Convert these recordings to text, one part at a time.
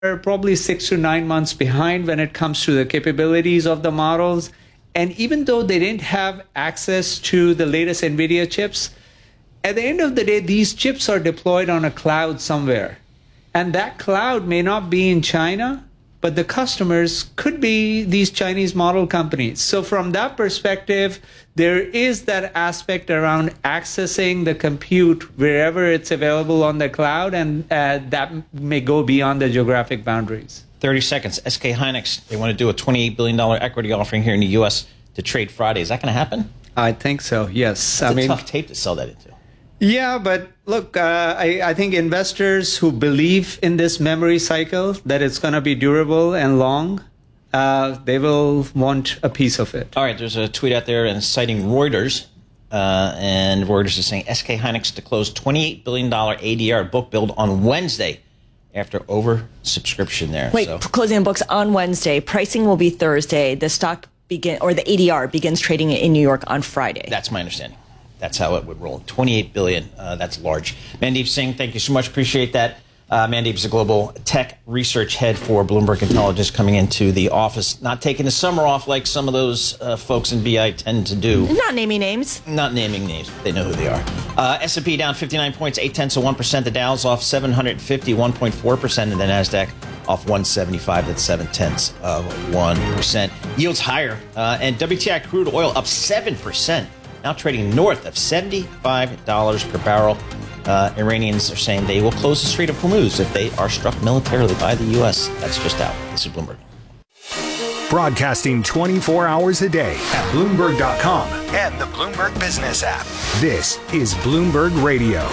probably 6 to 9 months behind when it comes to the capabilities of the models. And even though they didn't have access to the latest NVIDIA chips, at the end of the day, these chips are deployed on a cloud somewhere. And that cloud may not be in China, but the customers could be these Chinese model companies. So from that perspective, there is that aspect around accessing the compute wherever it's available on the cloud, and that may go beyond the geographic boundaries. 30 seconds. SK Hynix, they want to do a $28 billion equity offering here in the U.S. to trade Friday. Is that going to happen? I think so, yes. That's a tough tape to sell that into. Yeah, but look, I think investors who believe in this memory cycle, that it's going to be durable and long, they will want a piece of it. All right, there's a tweet out there and citing Reuters, and Reuters is saying SK Hynix to close $28 billion ADR book build on Wednesday after oversubscription there. Wait, closing books on Wednesday. Pricing will be Thursday. The stock the ADR begins trading in New York on Friday. That's my understanding. That's how it would roll. $28 billion. That's large. Mandeep Singh, thank you so much. Appreciate that. Mandeep is a global tech research head for Bloomberg Intelligence, coming into the office, not taking the summer off like some of those folks in BI tend to do. Not naming names. Not naming names. They know who they are. S&P down 59 points, 0.8%. The Dow's off 750, 1.4%. And the NASDAQ off 175, that's 0.7%. Yields higher. And WTI crude oil up 7%. Now trading north of $75 per barrel. Iranians are saying they will close the Strait of Hormuz if they are struck militarily by the U.S. That's just out. This is Bloomberg. Broadcasting 24 hours a day at Bloomberg.com and the Bloomberg Business app. This is Bloomberg Radio.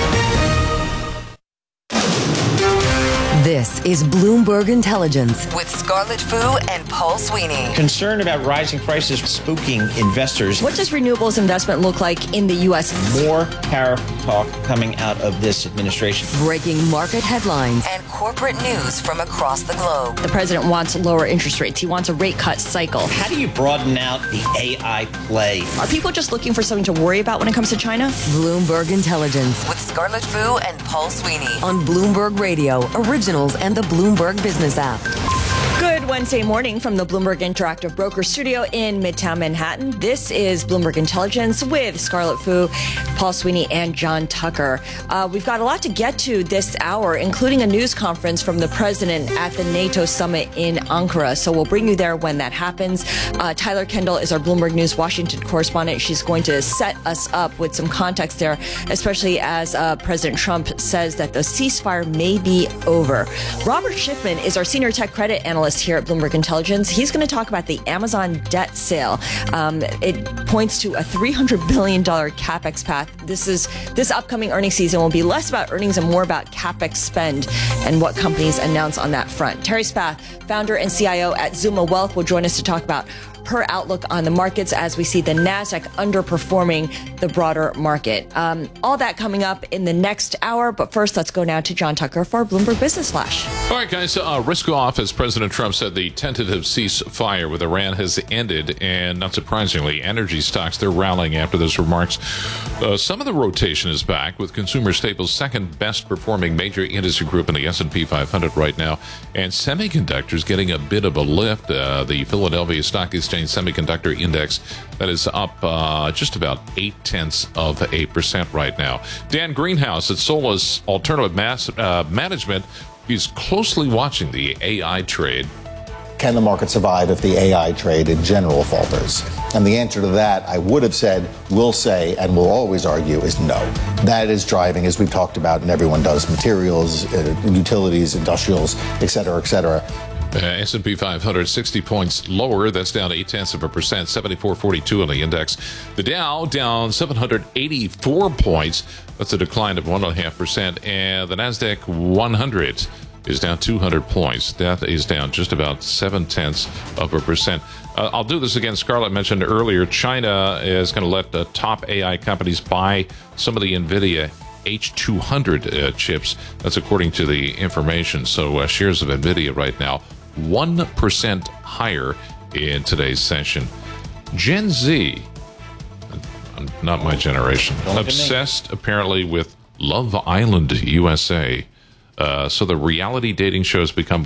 This is Bloomberg Intelligence with Scarlett Fu and Paul Sweeney. Concern about rising prices spooking investors. What does renewables investment look like in the U.S.? More tariff talk coming out of this administration. Breaking market headlines and corporate news from across the globe. The president wants lower interest rates. He wants a rate cut cycle. How do you broaden out the AI play? Are people just looking for something to worry about when it comes to China? Bloomberg Intelligence with Scarlett Fu and Paul Sweeney on Bloomberg Radio, originals and the Bloomberg Business app. Good Wednesday morning from the Bloomberg Interactive Broker Studio in Midtown Manhattan. This is Bloomberg Intelligence with Scarlett Fu, Paul Sweeney, and John Tucker. We've got a lot to get to this hour, including a news conference from the president at the NATO summit in Ankara. So we'll bring you there when that happens. Tyler Kendall is our Bloomberg News Washington correspondent. She's going to set us up with some context there, especially as President Trump says that the ceasefire may be over. Robert Schiffman is our senior tech credit analyst here at Bloomberg Intelligence. He's going to talk about the Amazon debt sale. It points to a $300 billion CapEx path. This upcoming earnings season will be less about earnings and more about CapEx spend and what companies announce on that front. Terry Spath, founder and CIO at Zuma Wealth, will join us to talk about her outlook on the markets as we see the NASDAQ underperforming the broader market. All that coming up in the next hour. But first, let's go now to John Tucker for Bloomberg Business Flash. All right, guys. Risk off as President Trump said the tentative ceasefire with Iran has ended. And not surprisingly, energy stocks, they're rallying after those remarks. Some of the rotation is back with consumer staples second best performing major industry group in the S&P 500 right now. And semiconductors getting a bit of a lift. The Philadelphia Stock Exchange Semiconductor Index that is up just about 0.8% right now. Dan Greenhouse at Solus Alternative Management is closely watching the AI trade. Can the market survive if the AI trade in general falters? And the answer to that, I would have said, will say, and will always argue is no. That is driving, as we've talked about, and everyone does, materials, utilities, industrials, et cetera, et cetera. S&P 500, 60 points lower. That's down 0.8%, 74.42 on the index. The Dow down 784 points. That's a decline of 1.5%. And the NASDAQ 100 is down 200 points. That is down just about 0.7%. I'll do this again. Scarlett mentioned earlier, China is going to let the top AI companies buy some of the NVIDIA H200 chips. That's according to the information. So shares of NVIDIA right now 1% higher in today's session. Gen Z, not my generation, obsessed apparently with Love Island USA. So the reality dating shows become